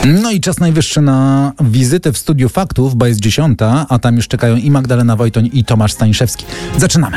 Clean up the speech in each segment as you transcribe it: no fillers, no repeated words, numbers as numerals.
No i czas najwyższy na wizytę w Studiu Faktów, bo jest 10, a tam już czekają i Magdalena Wojtoń, i Tomasz Staniszewski. Zaczynamy.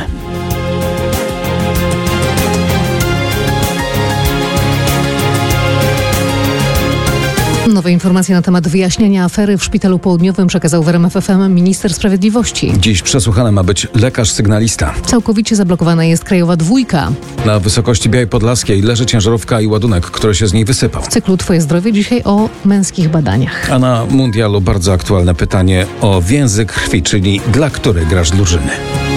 Nowe informacje na temat wyjaśnienia afery w Szpitalu Południowym przekazał w RMF FM minister sprawiedliwości. Dziś przesłuchany ma być lekarz sygnalista. Całkowicie zablokowana jest krajowa dwójka. Na wysokości Białej Podlaskiej leży ciężarówka i ładunek, który się z niej wysypał. W cyklu Twoje zdrowie dzisiaj o męskich badaniach. A na mundialu bardzo aktualne pytanie o więzy krwi, czyli dla której grasz drużyny.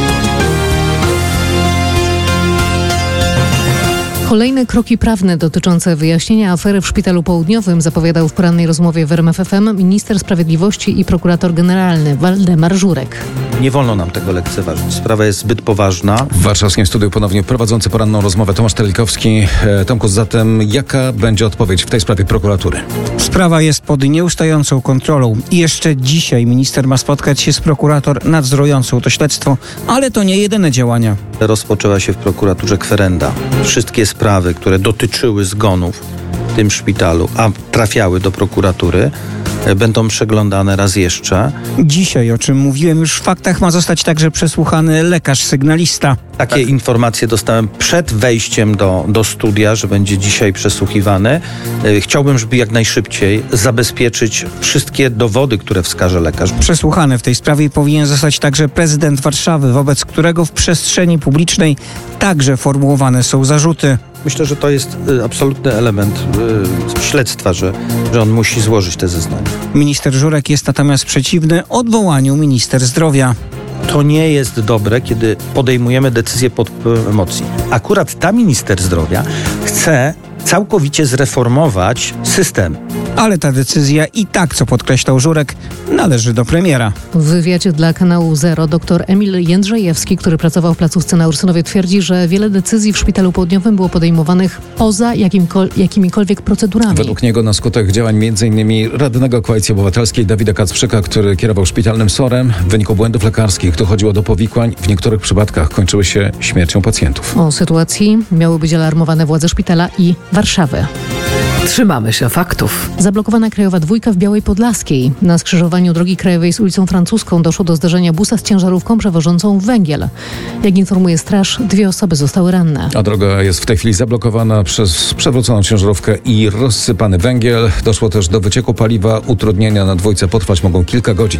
Kolejne kroki prawne dotyczące wyjaśnienia afery w Szpitalu Południowym zapowiadał w porannej rozmowie w RMF FM minister sprawiedliwości i prokurator generalny Waldemar Żurek. Nie wolno nam tego lekceważyć. Sprawa jest zbyt poważna. W warszawskim studiu ponownie prowadzący poranną rozmowę Tomasz Telikowski. Tomku, zatem jaka będzie odpowiedź w tej sprawie prokuratury? Sprawa jest pod nieustającą kontrolą i jeszcze dzisiaj minister ma spotkać się z prokurator nadzorującą to śledztwo, ale to nie jedyne działania. Rozpoczęła się w prokuraturze kwerenda. Wszystkie sprawy, które dotyczyły zgonów w tym szpitalu, a trafiały do prokuratury, będą przeglądane raz jeszcze. Dzisiaj, o czym mówiłem już w faktach, ma zostać także przesłuchany lekarz sygnalista. Takie informacje dostałem przed wejściem do studia, że będzie dzisiaj przesłuchiwany. Chciałbym, żeby jak najszybciej zabezpieczyć wszystkie dowody, które wskaże lekarz. Przesłuchany w tej sprawie powinien zostać także prezydent Warszawy, wobec którego w przestrzeni publicznej także formułowane są zarzuty. Myślę, że to jest absolutny element śledztwa, że on musi złożyć te zeznania. Minister Żurek jest natomiast przeciwny odwołaniu minister zdrowia. To nie jest dobre, kiedy podejmujemy decyzje pod wpływem emocji. Akurat ta minister zdrowia chce całkowicie zreformować system. Ale ta decyzja i tak, co podkreślał Żurek, należy do premiera. W wywiadzie dla kanału Zero dr Emil Jędrzejewski, który pracował w placówce na Ursynowie, twierdzi, że wiele decyzji w Szpitalu Południowym było podejmowanych poza jakimikolwiek procedurami. Według niego na skutek działań m.in. radnego Koalicji Obywatelskiej Dawida Kacprzyka, który kierował szpitalnym SOR-em, w wyniku błędów lekarskich dochodziło do powikłań. W niektórych przypadkach kończyły się śmiercią pacjentów. O sytuacji miały być alarmowane władze szpitala i Warszawy. Trzymamy się faktów. Zablokowana krajowa dwójka w Białej Podlaskiej. Na skrzyżowaniu drogi krajowej z ulicą Francuską doszło do zderzenia busa z ciężarówką przewożącą węgiel. Jak informuje straż, 2 osoby zostały ranne. A droga jest w tej chwili zablokowana przez przewróconą ciężarówkę i rozsypany węgiel. Doszło też do wycieku paliwa. Utrudnienia na dwójce potrwać mogą kilka godzin.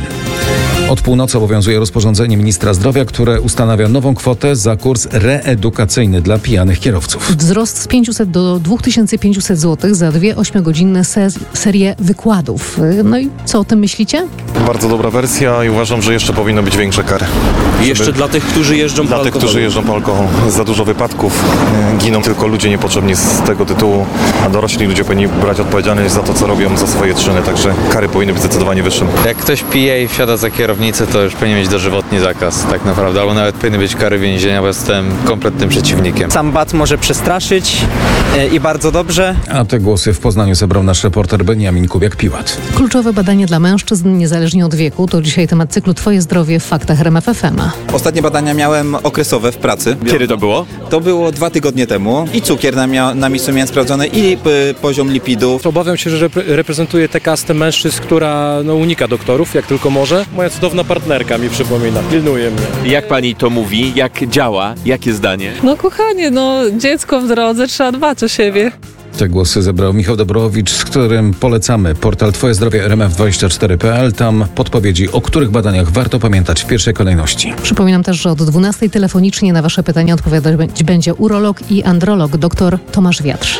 Od północy obowiązuje rozporządzenie ministra zdrowia, które ustanawia nową kwotę za kurs reedukacyjny dla pijanych kierowców. Wzrost z 500 do 2500 zł za 2 8-godzinne serie wykładów. No i co o tym myślicie? Bardzo dobra wersja i uważam, że jeszcze powinno być większe kary. Jeszcze dla tych, którzy jeżdżą po alkoholu. Dla tych, którzy jeżdżą po alkoholu. Za dużo wypadków. Giną tylko ludzie niepotrzebni z tego tytułu, a dorośli ludzie powinni brać odpowiedzialność za to, co robią, za swoje czyny, także kary powinny być zdecydowanie wyższe. Jak ktoś pije i wsiada za kierownicę, to już powinien mieć dożywotni zakaz tak naprawdę, albo nawet powinny być kary więzienia, bo jestem kompletnym przeciwnikiem. Sam bat może przestraszyć i bardzo dobrze. A te głosy w Poznaniu zebrał nasz reporter Beniamin Kubiak-Piłat. Kluczowe badanie dla mężczyzn niezależnie od wieku to dzisiaj temat cyklu Twoje zdrowie w faktach RMF FM. Ostatnie badania miałem okresowe w pracy. Kiedy to było? To było 2 tygodnie temu. I cukier na miejscu miałem sprawdzony, i poziom lipidów. Obawiam się, że reprezentuję tę kastę mężczyzn, która unika doktorów, jak tylko może. Moja cudowna partnerka mi przypomina, pilnuje mnie. Jak pani to mówi? Jak działa? Jakie zdanie? No kochanie, dziecko w drodze, trzeba dbać o siebie. Te głosy zebrał Michał Dobrowicz, z którym polecamy portal Twoje zdrowie rmf24.pl. Tam podpowiedzi, o których badaniach warto pamiętać w pierwszej kolejności. Przypominam też, że od 12 telefonicznie na Wasze pytania odpowiadać będzie urolog i androlog dr Tomasz Wiatrz.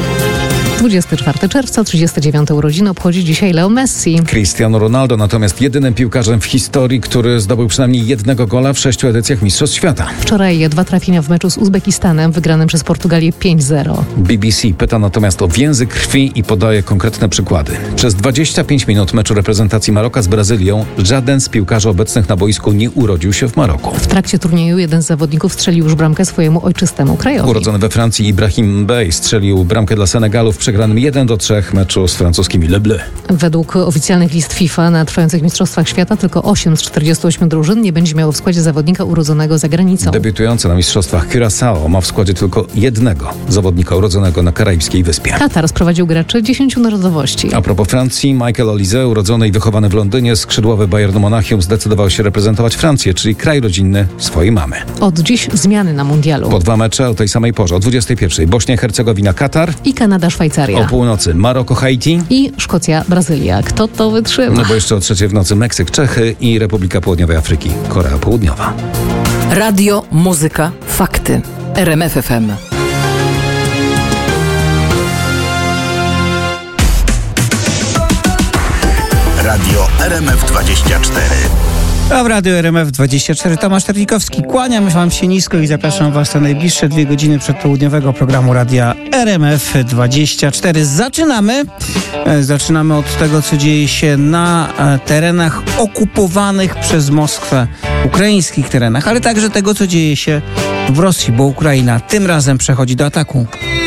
24 czerwca, 39. urodziny obchodzi dzisiaj Leo Messi. Cristiano Ronaldo natomiast jedynym piłkarzem w historii, który zdobył przynajmniej 1 gola w 6 edycjach Mistrzostw Świata. Wczoraj 2 trafienia w meczu z Uzbekistanem, wygranym przez Portugalię 5-0. BBC pyta natomiast o więzy krwi i podaje konkretne przykłady. Przez 25 minut meczu reprezentacji Maroka z Brazylią żaden z piłkarzy obecnych na boisku nie urodził się w Maroku. W trakcie turnieju jeden z zawodników strzelił już bramkę swojemu ojczystemu krajowi. Urodzony we Francji Ibrahim Bey strzelił bramkę dla Senegalu w przegranym 1-3 meczu z francuskimi Le Bleus. Według oficjalnych list FIFA na trwających Mistrzostwach Świata tylko 8 z 48 drużyn nie będzie miało w składzie zawodnika urodzonego za granicą. Debiutujący na Mistrzostwach Curaçao ma w składzie tylko jednego zawodnika urodzonego na karaibskiej wyspie. Katar sprowadził graczy 10 narodowości. A propos Francji, Michael Olise, urodzony i wychowany w Londynie, skrzydłowy Bayernu Monachium, zdecydował się reprezentować Francję, czyli kraj rodzinny swojej mamy. Od dziś zmiany na mundialu. Po 2 mecze o tej samej porze, o 21:00 Bośnia i Hercegowina, Katar. I Kanada, Szwajcaria. O północy Maroko, Haiti. I Szkocja, Brazylia. Kto to wytrzyma? No bo jeszcze o 3:00 w nocy Meksyk, Czechy i Republika Południowej Afryki, Korea Południowa. Radio, muzyka, fakty. RMF FM. Radio RMF24. A w Radiu RMF24 Tomasz Terlikowski. Kłaniam wam się nisko i zapraszam was na najbliższe 2 godziny przedpołudniowego programu Radia RMF24. Zaczynamy od tego, co dzieje się na terenach okupowanych przez Moskwę, ukraińskich terenach, ale także tego, co dzieje się w Rosji, bo Ukraina tym razem przechodzi do ataku.